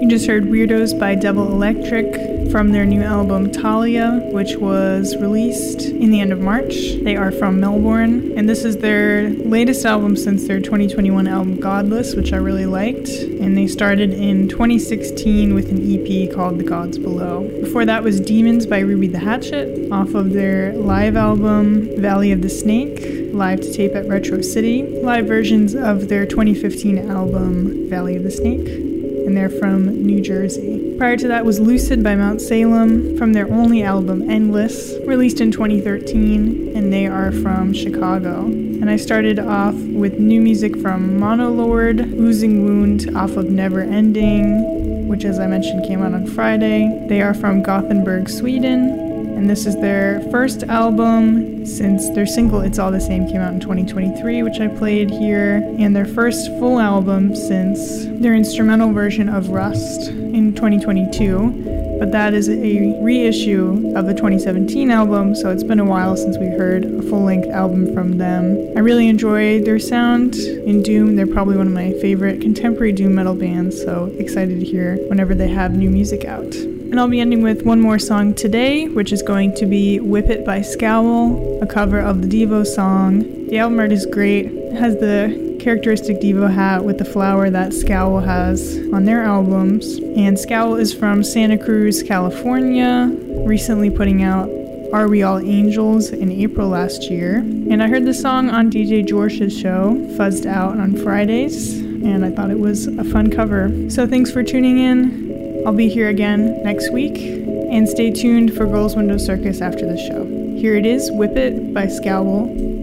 just heard Weirdos by Devil Electric from their new album Talia, which was released in the end of March. They are from Melbourne, and this is their latest album since their 2021 album Godless, which I really liked. And they started in 2016 with an EP called The Gods Below. Before that was Demons by Ruby the Hatchet off of their live album Valley of the Snake, live to tape at Retro City, live versions of their 2015 album Valley of the Snake, and they're from New Jersey. Prior to that was Lucid by Mount Salem from their only album Endless, released in 2013, and they are from Chicago. And I started off with new music from Monolord, Oozing Wound off of Never Ending, which as I mentioned came out on Friday. They are from Gothenburg, Sweden. And this is their first album since their single It's All the Same came out in 2023, which I played here, and their first full album since their instrumental version of Rust in 2022. But that is a reissue of the 2017 album, so it's been a while since we heard a full-length album from them. I really enjoy their sound in Doom. They're probably one of my favorite contemporary Doom metal bands, so excited to hear whenever they have new music out. And I'll be ending with one more song today, which is going to be Whip It by Scowl, a cover of the Devo song. The album art is great. It has the characteristic Devo hat with the flower that Scowl has on their albums. And Scowl is from Santa Cruz, California, recently putting out Are We All Angels in April last year. And I heard the song on DJ George's show, Fuzzed Out, on Fridays, and I thought it was a fun cover. So thanks for tuning in. I'll be here again next week, and stay tuned for Girls Window Circus after the show. Here it is, Whip It by Scowl.